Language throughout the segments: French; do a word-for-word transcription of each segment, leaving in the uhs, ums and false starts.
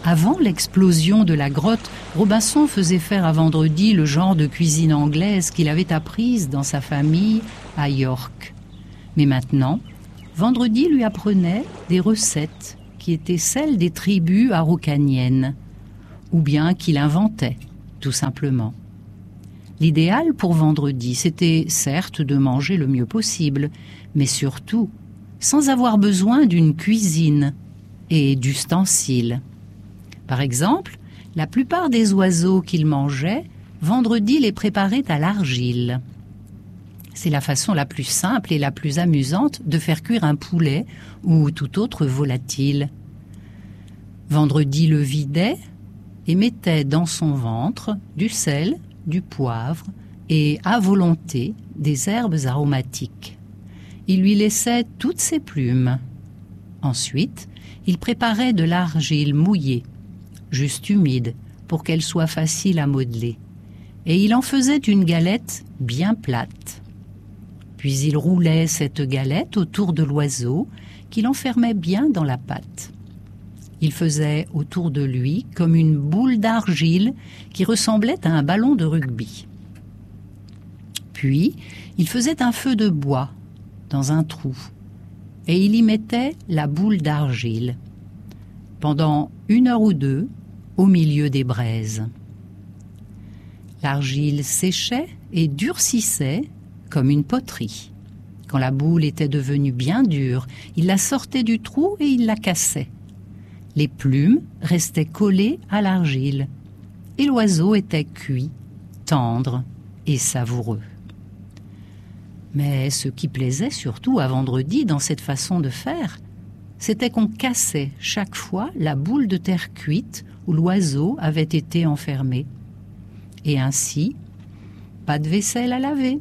Avant l'explosion de la grotte, Robinson faisait faire à Vendredi le genre de cuisine anglaise qu'il avait apprise dans sa famille à York. Mais maintenant, Vendredi lui apprenait des recettes qui étaient celles des tribus araucaniennes, ou bien qu'il inventait, tout simplement. L'idéal pour Vendredi, c'était certes de manger le mieux possible, mais surtout sans avoir besoin d'une cuisine et d'ustensiles. Par exemple, la plupart des oiseaux qu'il mangeait, Vendredi les préparait à l'argile. C'est la façon la plus simple et la plus amusante de faire cuire un poulet ou tout autre volatile. Vendredi le vidait et mettait dans son ventre du sel, du poivre et, à volonté, des herbes aromatiques. Il lui laissait toutes ses plumes. Ensuite, il préparait de l'argile mouillée, juste humide, pour qu'elle soit facile à modeler. Et il en faisait une galette bien plate. Puis il roulait cette galette autour de l'oiseau qu'il enfermait bien dans la pâte. Il faisait autour de lui comme une boule d'argile qui ressemblait à un ballon de rugby. Puis, il faisait un feu de bois dans un trou et il y mettait la boule d'argile. Pendant une heure ou deux, au milieu des braises. L'argile séchait et durcissait comme une poterie. Quand la boule était devenue bien dure, il la sortait du trou et il la cassait. Les plumes restaient collées à l'argile et l'oiseau était cuit, tendre et savoureux. Mais ce qui plaisait surtout à Vendredi dans cette façon de faire, c'était qu'on cassait chaque fois la boule de terre cuite où l'oiseau avait été enfermé. Et ainsi, pas de vaisselle à laver.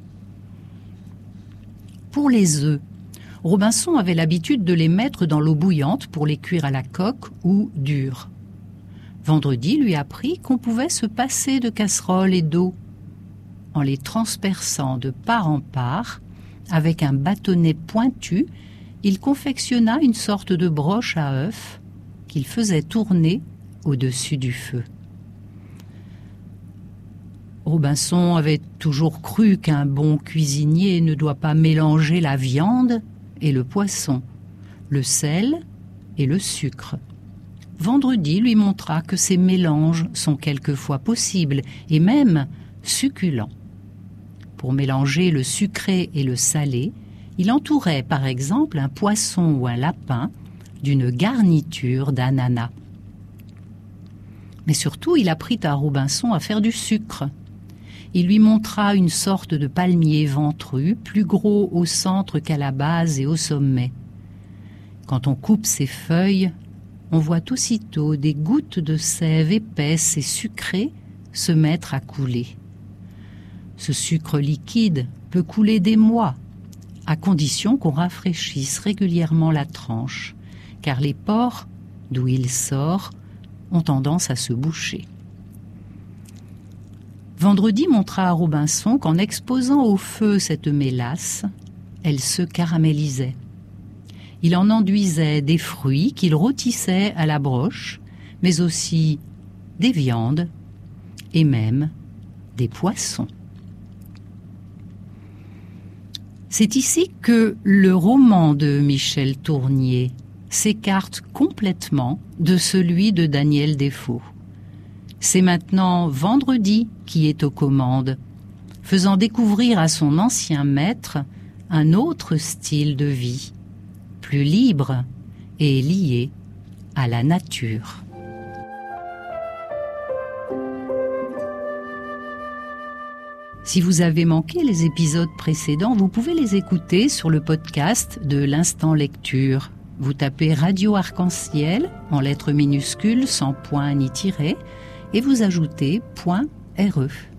Pour les œufs, Robinson avait l'habitude de les mettre dans l'eau bouillante pour les cuire à la coque ou durs. Vendredi lui apprit qu'on pouvait se passer de casseroles et d'eau en les transperçant de part en part avec un bâtonnet pointu. Il confectionna une sorte de broche à œufs qu'il faisait tourner au-dessus du feu. Robinson avait toujours cru qu'un bon cuisinier ne doit pas mélanger la viande et le poisson, le sel et le sucre. Vendredi lui montra que ces mélanges sont quelquefois possibles et même succulents. Pour mélanger le sucré et le salé, il entourait par exemple un poisson ou un lapin d'une garniture d'ananas. Mais surtout, il apprit à Robinson à faire du sucre. Il lui montra une sorte de palmier ventru, plus gros au centre qu'à la base et au sommet. Quand on coupe ses feuilles, on voit aussitôt des gouttes de sève épaisse et sucrée se mettre à couler. Ce sucre liquide peut couler des mois, à condition qu'on rafraîchisse régulièrement la tranche, car les pores d'où il sort ont tendance à se boucher. Vendredi montra à Robinson qu'en exposant au feu cette mélasse, elle se caramélisait. Il en enduisait des fruits qu'il rôtissait à la broche, mais aussi des viandes et même des poissons. C'est ici que le roman de Michel Tournier s'écarte complètement de celui de Daniel Defoe. C'est maintenant Vendredi qui est aux commandes, faisant découvrir à son ancien maître un autre style de vie, plus libre et lié à la nature. Si vous avez manqué les épisodes précédents, vous pouvez les écouter sur le podcast de l'Instant Lecture. Vous tapez Radio Arc-en-Ciel en lettres minuscules, sans point ni tiret, et vous ajoutez .re.